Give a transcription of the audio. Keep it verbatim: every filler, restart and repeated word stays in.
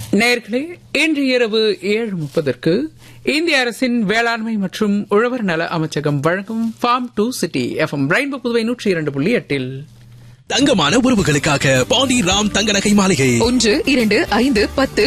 நேயர்களே, இன்று இரவு ஏழு முப்பதற்கு இந்திய அரசின் வேளாண்மை மற்றும் உழவர் நல அமைச்சகம் வழங்கும் form to city FM rainbow Puduvai நூற்றி இரண்டு புள்ளி எட்டில் தங்கமான உறவுகளுக்காக பாண்டி ராம் தங்க நகை மாளிகை ஒன்று இரண்டு ஐந்து பத்து